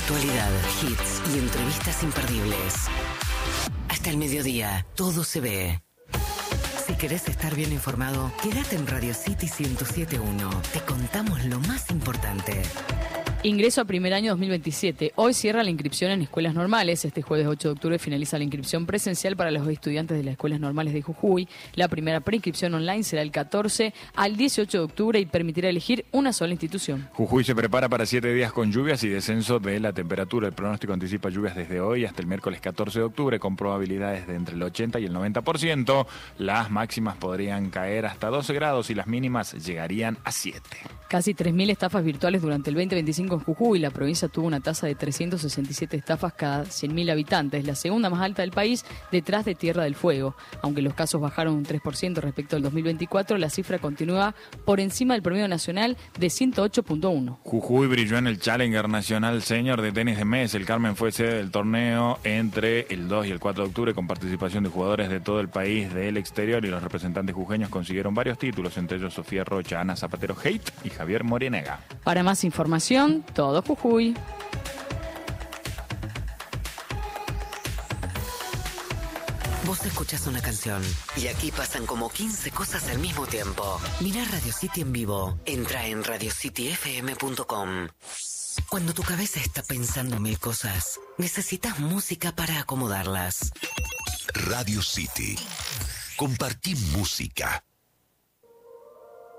Actualidad, hits y entrevistas imperdibles. Hasta el mediodía, todo se ve. Si querés estar bien informado, quédate en Radio City 107.1. Te contamos lo más importante. Ingreso a primer año 2027. Hoy cierra la inscripción en escuelas normales. Este jueves 8 de octubre finaliza la inscripción presencial para los estudiantes de las escuelas normales de Jujuy. La primera preinscripción online será el 14 al 18 de octubre y permitirá elegir una sola institución. Jujuy se prepara para 7 días con lluvias y descenso de la temperatura. El pronóstico anticipa lluvias desde hoy hasta el miércoles 14 de octubre con probabilidades de entre el 80 y el 90%. Las máximas podrían caer hasta 12 grados y las mínimas llegarían a 7. Casi 3.000 estafas virtuales durante el 2025 en Jujuy. La provincia tuvo una tasa de 367 estafas cada 100.000 habitantes, la segunda más alta del país, detrás de Tierra del Fuego. Aunque los casos bajaron un 3% respecto al 2024, la cifra continúa por encima del promedio nacional de 108.1. Jujuy brilló en el Challenger Nacional Senior de tenis de mesa. El Carmen fue sede del torneo entre el 2 y el 4 de octubre con participación de jugadores de todo el país del exterior y los representantes jujeños consiguieron varios títulos, entre ellos Sofía Rocha, Ana Zapatero Haidt y Javier Morienega. Para más información, todo Jujuy. Vos escuchás una canción y aquí pasan como 15 cosas al mismo tiempo. Mirá Radio City en vivo. Entra en radiocityfm.com. Cuando tu cabeza está pensando mil cosas, necesitas música para acomodarlas. Radio City. Compartí música.